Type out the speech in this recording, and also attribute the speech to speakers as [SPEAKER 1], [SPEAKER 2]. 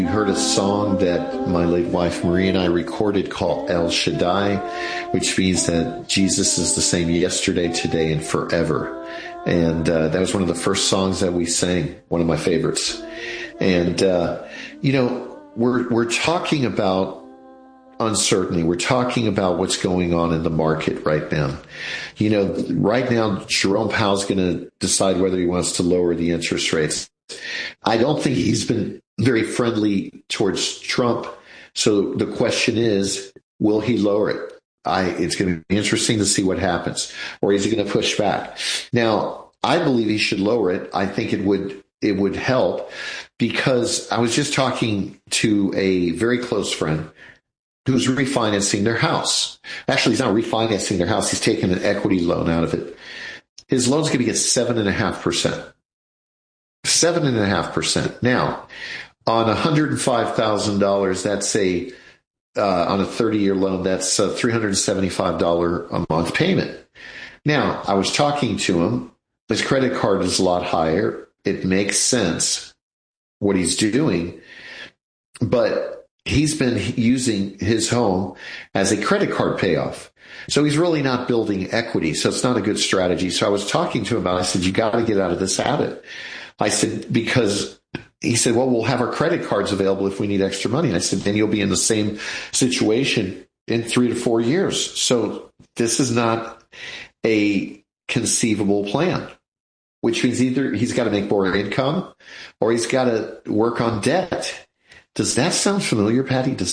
[SPEAKER 1] You heard a song that my late wife Marie and I recorded called El Shaddai, which means that Jesus is the same yesterday, today, and forever. And that was one of the first songs that we sang, one of my favorites. And, we're talking about uncertainty. We're talking about what's going on in the market right now. Right now, Jerome Powell's going to decide whether he wants to lower the interest rates. I don't think he's been very friendly towards Trump. So the question is, will he lower it? It's going to be interesting to see what happens. Or is he going to push back? Now, I believe he should lower it. I think it would help, because I was just talking to a very close friend who's refinancing their house. Actually, he's not refinancing their house. He's taking an equity loan out of it. His loan's going to get 7.5%. 7.5%. Now, on $105,000, that's on a 30-year loan, that's a $375 a month payment. Now, I was talking to him. His credit card is a lot higher. It makes sense what he's doing, but he's been using his home as a credit card payoff. So he's really not building equity. So it's not a good strategy. So I was talking to him about it. I said, you got to get out of this habit. I said, because he said, well, we'll have our credit cards available if we need extra money. And I said, then you'll be in the same situation in 3 to 4 years. So this is not a conceivable plan, which means either he's got to make more income or he's got to work on debt. Does that sound familiar, Patty? Does